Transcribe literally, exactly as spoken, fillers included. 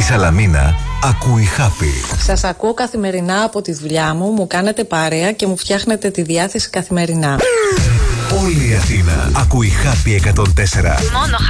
Σαλαμίνα ακούει Happy. Σας ακούω καθημερινά από τη δουλειά μου, μου κάνετε παρέα και μου φτιάχνετε τη διάθεση καθημερινά. Όλη η Αθήνα ακούει Happy εκατόν τέσσερα. Μόνο